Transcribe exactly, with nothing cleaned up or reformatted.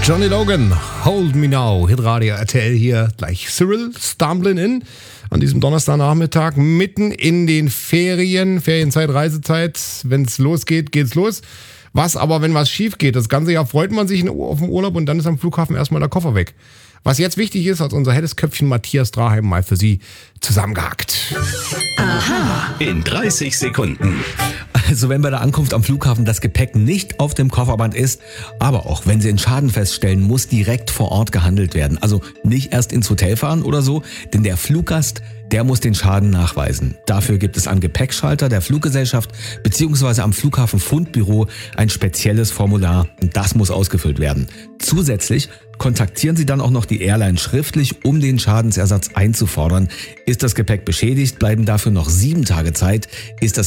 Johnny Logan, Hold Me Now, Hitradio R T L hier, gleich Cyril, Stumblin' In, an diesem Donnerstagnachmittag, mitten in den Ferien, Ferienzeit, Reisezeit, wenn es losgeht, geht's los. Was aber, wenn was schief geht, das ganze Jahr freut man sich auf den Urlaub und dann ist am Flughafen erstmal der Koffer weg. Was jetzt wichtig ist, hat unser helles Köpfchen Matthias Draheim mal für Sie zusammengehackt. Aha. In dreißig Sekunden. Also wenn bei der Ankunft am Flughafen das Gepäck nicht auf dem Kofferband ist, aber auch wenn Sie einen Schaden feststellen, muss direkt vor Ort gehandelt werden. Also nicht erst ins Hotel fahren oder so, denn der Fluggast, der muss den Schaden nachweisen. Dafür gibt es am Gepäckschalter der Fluggesellschaft bzw. am Flughafenfundbüro ein spezielles Formular und das muss ausgefüllt werden. Zusätzlich kontaktieren Sie dann auch noch die Airline schriftlich, um den Schadensersatz einzufordern. Ist das Gepäck beschädigt, bleiben dafür noch sieben Tage Zeit. Ist das